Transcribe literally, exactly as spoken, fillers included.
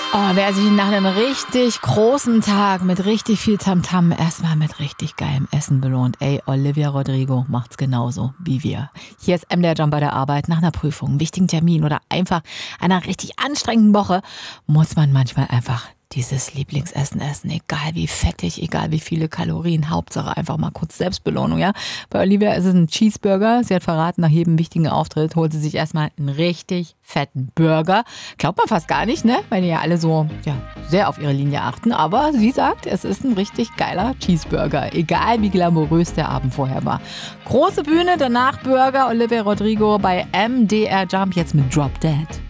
Oh, wer sich nach einem richtig großen Tag mit richtig viel Tamtam erstmal mit richtig geilem Essen belohnt. Ey, Olivia Rodrigo macht's genauso wie wir. Hier ist M D R Jump bei der Arbeit. Nach einer Prüfung, einem wichtigen Termin oder einfach einer richtig anstrengenden Woche muss man manchmal einfach dieses Lieblingsessen essen. Egal wie fettig, egal wie viele Kalorien. Hauptsache einfach mal kurz Selbstbelohnung, ja. Bei Olivia ist es ein Cheeseburger. Sie hat verraten, nach jedem wichtigen Auftritt holt sie sich erstmal einen richtig fetten Burger. Glaubt man fast gar nicht, ne? Weil die ja alle so, ja, sehr auf ihre Linie achten. Aber sie sagt, es ist ein richtig geiler Cheeseburger. Egal wie glamourös der Abend vorher war. Große Bühne, danach Burger. Olivia Rodrigo bei M D R Jump jetzt mit Drop Dead.